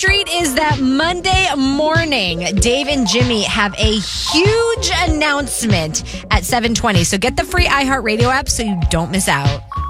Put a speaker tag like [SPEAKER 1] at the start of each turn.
[SPEAKER 1] street is that Monday morning, Dave and Jimmy have a huge announcement at 7:20. So get the free iHeartRadio app so you don't miss out.